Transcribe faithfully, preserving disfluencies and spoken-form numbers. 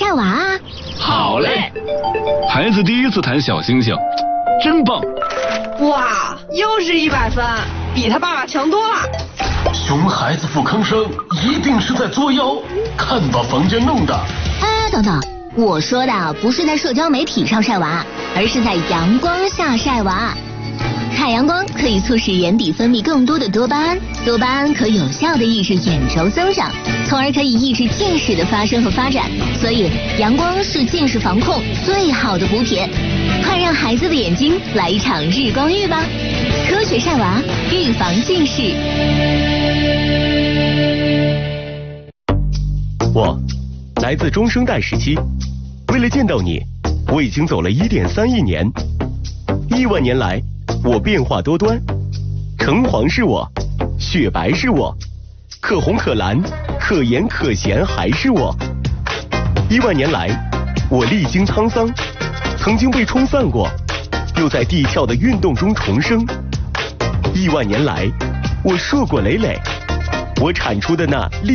晒娃啊？ 好嘞！孩子第一次弹小星星，真棒！ 哇，又是一百分，比他爸爸强多了。 熊孩子傅吭声，一定是在作妖，看把房间弄的。 哎，等等，我说的不是在社交媒体上晒娃，而是在阳光下晒娃。太阳光可以促使眼底分泌更多的多巴胺，多巴胺可有效的抑制眼轴增长，从而可以抑制近视的发生和发展。所以阳光是近视防控最好的补铁，快让孩子的眼睛来一场日光浴吧！科学晒娃，预防近视。 我来自中生代时期，为了见到你，我已经走了一点三亿年。亿万年来，我变化多端，橙黄是我，雪白是我，可红可蓝，可盐可咸还是我。亿万年来，我历经沧桑，曾经被冲散过，又在地壳的运动中重生。亿万年来，我硕果累累，我产出的那